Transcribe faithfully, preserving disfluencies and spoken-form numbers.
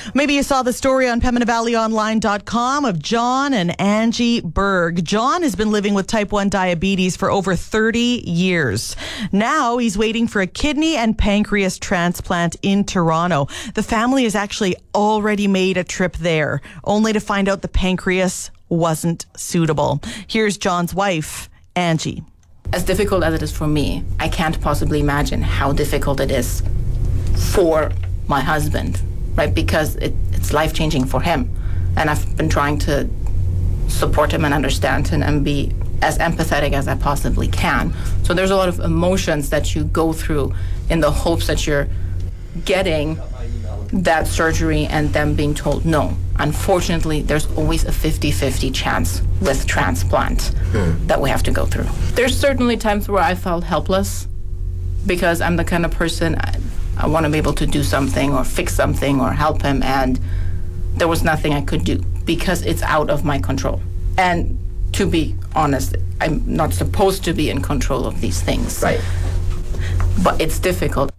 Maybe you saw the story on Pembina Valley Online dot com of John and Angie Berg. John has been living with type one diabetes for over thirty years. Now he's waiting for a kidney and pancreas transplant in Toronto. The family has actually already made a trip there, only to find out the pancreas wasn't suitable. Here's John's wife, Angie. As difficult as it is for me, I can't possibly imagine how difficult it is for my husband, right? Because it, it's life-changing for him. And I've been trying to support him and understand him and be as empathetic as I possibly can. So there's a lot of emotions that you go through in the hopes that you're getting that surgery and them being told no. Unfortunately, there's always a fifty-fifty chance with transplant mm. that we have to go through. There's certainly times where I felt helpless because I'm the kind of person, I, I want to be able to do something or fix something or help him, and there was nothing I could do because it's out of my control. And to be honest, I'm not supposed to be in control of these things. Right. But it's difficult.